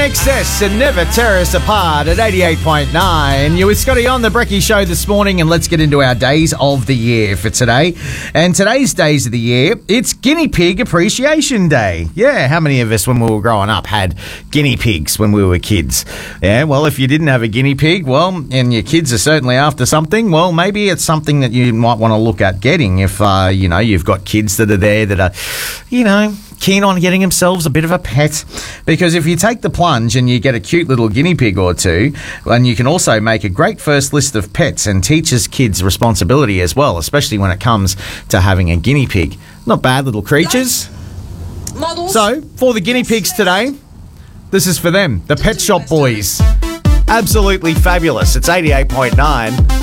INXS and Never Tear Us Apart at 88.9. You're with Scotty on the Brekkie Show this morning, and let's get into our days of the year for today. And today's days of the year, it's Guinea Pig Appreciation Day. Yeah, how many of us when we were growing up had guinea pigs when we were kids? Yeah, well, if you didn't have a guinea pig, well, and your kids are certainly after something, well, maybe it's something that you might want to look at getting if, you've got kids that are there that are, keen on getting themselves a bit of a pet. Because if you take the plunge and you get a cute little guinea pig or two, and you can also make a great first list of pets and teaches kids responsibility as well, especially when it comes to having a guinea pig. Not bad little creatures. Models. So, for the guinea pigs today, this is for them, the Pet Shop Boys. Absolutely fabulous. It's 88.9.